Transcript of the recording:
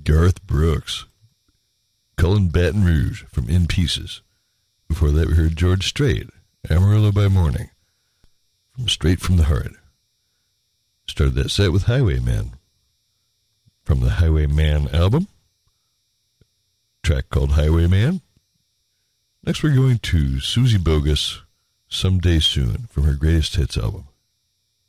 Garth Brooks. Cullen Baton Rouge from In Pieces. Before that, we heard George Strait, Amarillo by Morning, from Straight from the Heart. Started that set with Highwayman, from the Highwayman album, track called Highwayman. Next, we're going to Susie Bogus, Someday Soon, from her Greatest Hits album.